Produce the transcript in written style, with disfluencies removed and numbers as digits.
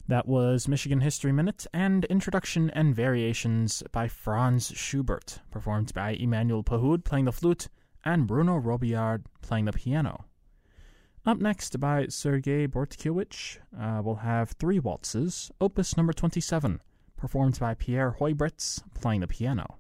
That was Michigan History Minute and Introduction and Variations by Franz Schubert, performed by Emmanuel Pahud playing the flute and Bruno Robillard playing the piano. Up next by Sergei Bortkiewicz, we'll have Three Waltzes, Opus number 27, performed by Pierre Hoybritz playing the piano.